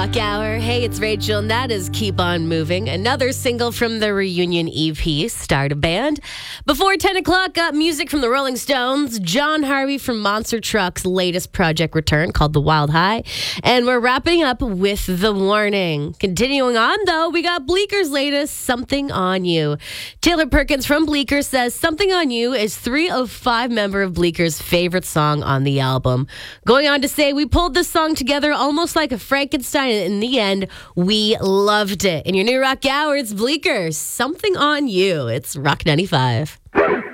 Rock Hour. Hey, it's Rachel, and that is Keep On Moving, another single from the Reunion EP, Start a Band. Before 10 o'clock, got music from the Rolling Stones, John Harvey from Monster Truck's latest project return called The Wild High, and we're wrapping up with The Warning. Continuing on, though, we got Bleeker's latest, Something on You. Taylor Perkins from Bleeker says Something on You is 3 of 5 member of Bleeker's favorite song on the album. Going on to say, we pulled this song together almost like a Frankenstein, and in the end, we loved it. In your new Rock Hour, it's Bleeker, Something on You. It's Rock 95.